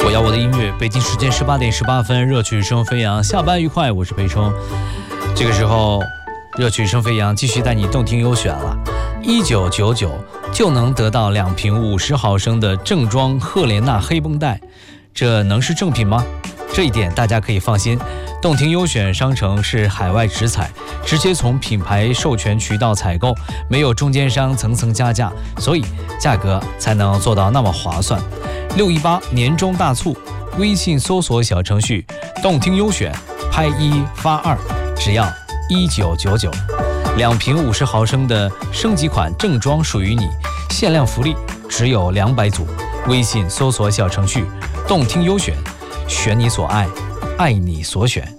我要我的音乐，北京时间18:18，热曲声飞扬，下班愉快，我是裴冲。这个时候，热曲声飞扬继续带你动听优选了。1999就能得到2瓶50毫升的正装赫莲娜黑绷带，这能是正品吗？这一点大家可以放心，动听优选商城是海外直采，直接从品牌授权渠道采购，没有中间商层层加价，所以价格才能做到那么划算。618年终大促，微信搜索小程序动听优选，拍1发2，只要1999，2瓶50毫升的升级款正装属于你，限量福利只有200组，微信搜索小程序动听优选，选你所爱，爱你所选。